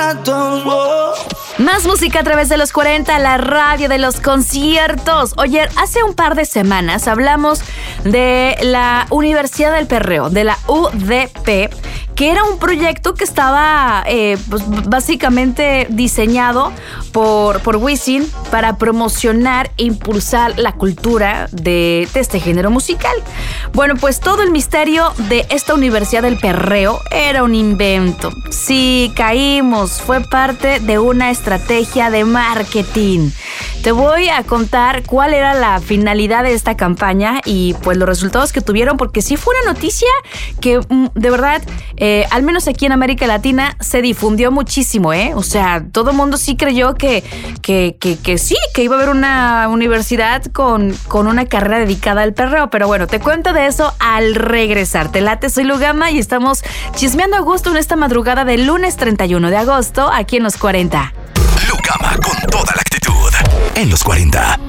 zapatos. Más música a través de los 40, la radio de los conciertos. Oye, hace un par de semanas hablamos de la Universidad del Perreo, de la UDP, que era un proyecto que estaba pues, básicamente diseñado por Wisin para promocionar e impulsar la cultura de este género musical. Bueno, pues todo el misterio de esta Universidad del Perreo era un invento. Sí, caímos. Fue parte de una estrategia de marketing. Te voy a contar cuál era la finalidad de esta campaña y pues los resultados que tuvieron, porque sí fue una noticia que de verdad, al menos aquí en América Latina, se difundió muchísimo, ¿eh? O sea, todo el mundo sí creyó que sí, que iba a haber una universidad con una carrera dedicada al perreo. Pero bueno, te cuento de eso al regresar. Te late, soy Lugama y estamos chismeando a gusto en esta madrugada del lunes 31 de agosto, aquí en Los 40. Lugama con toda la actitud en Los 40.